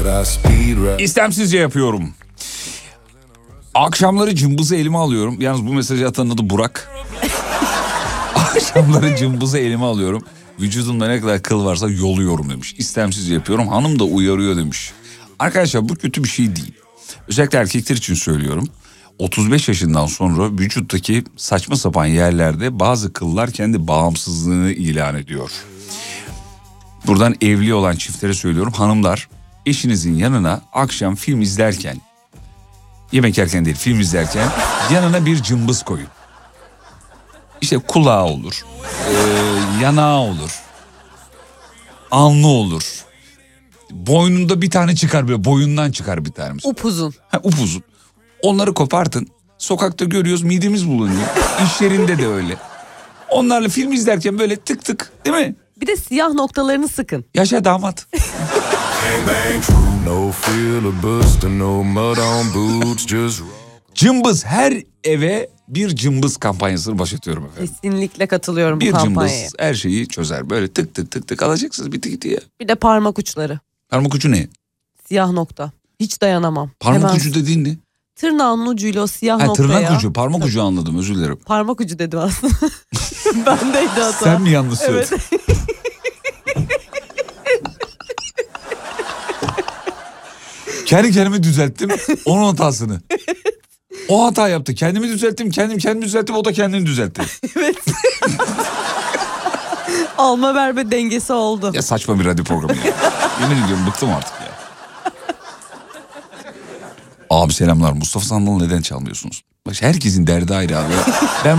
İstemsizce yapıyorum. Akşamları cımbızı elime alıyorum. Yalnız bu mesajı atanın adı Burak. Akşamları cımbızı elime alıyorum. Vücudumda ne kadar kıl varsa yoluyorum demiş. İstemsizce yapıyorum. Hanım da uyarıyor demiş. Arkadaşlar bu kötü bir şey değil. Özellikle erkekler için söylüyorum. 35 yaşından sonra vücuttaki saçma sapan yerlerde bazı kıllar kendi bağımsızlığını ilan ediyor. Buradan evli olan çiftlere söylüyorum. Hanımlar, eşinizin yanına akşam film izlerken, yemek yerken değil film izlerken yanına bir cımbız koyun. İşte kulağı olur, yanağı olur, alnı olur. Boynunda bir tane çıkar, böyle boyundan çıkar bir tane. Upuzun. Upuzun. Onları kopartın. Sokakta görüyoruz, midemiz bulunuyor. İş yerinde de öyle. Onlarla film izlerken böyle tık tık, değil mi? Bir de siyah noktalarını sıkın. Yaşa damat. Cımbız, her eve bir cımbız kampanyasını başlatıyorum efendim. Kesinlikle katılıyorum bir bu kampanyaya. Cımbız her şeyi çözer. Böyle tık tık tık tık alacaksınız bitti gitti ya. Bir de parmak uçları. Parmak ucu ne? Siyah nokta. Hiç dayanamam. Parmak Hemen ucu dediğin ne? tırnağın ucuyla o siyah noktaya. Tırnak ucu, parmak ucu anladım, özür dilerim. Parmak ucu dedim aslında. Bendeydi hata. Sen mi yanlış söyledin? Evet. Kendi kendimi düzelttim, onun hatasını. O hata yaptı. Kendimi düzelttim, kendimi düzelttim, o da kendini düzeltti. Evet. Alma verme dengesi oldu. Ya saçma bir radyo programı ya. Yemin ediyorum bıktım artık ya. Abi selamlar. Mustafa Sandal'ı neden çalmıyorsunuz? Bak herkesin derdi ayrı abi. Ben